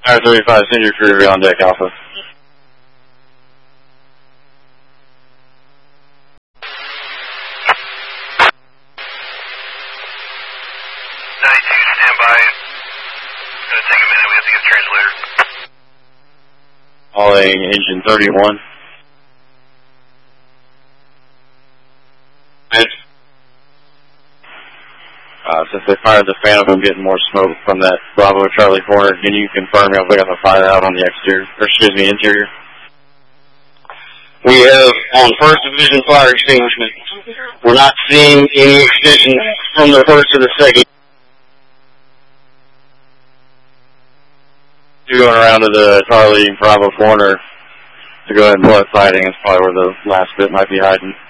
Tower 35, send your crew on deck, Alpha. 92, stand by. It's going to take a minute. We have to get a translator. Hauling engine 31. Since they fired the Phantom, I'm getting more smoke from that Bravo Charlie corner. Can you confirm if we got the fire out on the exterior, or excuse me, interior? We have on First Division fire extinguishment. We're not seeing any extension from the first to the second. You're going around to the Charlie Bravo corner to go ahead and pull out fighting. That's probably where the last bit might be hiding.